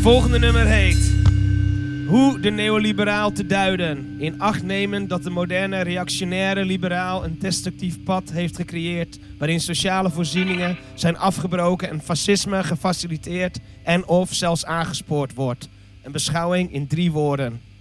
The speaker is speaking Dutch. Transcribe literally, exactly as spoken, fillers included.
volgende nummer heet Hoe de neoliberaal te duiden. In acht nemen dat de moderne reactionaire liberaal een destructief pad heeft gecreëerd waarin sociale voorzieningen zijn afgebroken en fascisme gefaciliteerd en of zelfs aangespoord wordt. Een beschouwing in drie woorden.